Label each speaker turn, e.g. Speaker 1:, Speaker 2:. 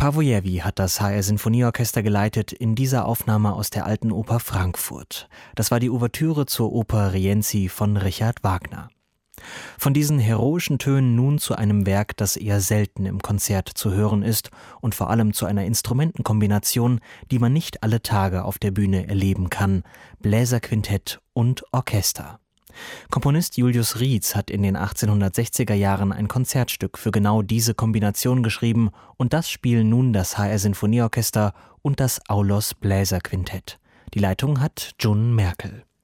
Speaker 1: Pavojewi hat das HR-Sinfonieorchester geleitet in dieser Aufnahme aus der Alten Oper Frankfurt. Das war die Ouvertüre zur Oper Rienzi von Richard Wagner. Von diesen heroischen Tönen nun zu einem Werk, das eher selten im Konzert zu hören ist und vor allem zu einer Instrumentenkombination, die man nicht alle Tage auf der Bühne erleben kann: Bläserquintett und Orchester. Komponist Julius Rietz hat in den 1860er Jahren ein Konzertstück für genau diese Kombination geschrieben, und das spielen nun das HR-Sinfonieorchester und das Aulos Bläserquintett. Die Leitung hat Jun Merkel.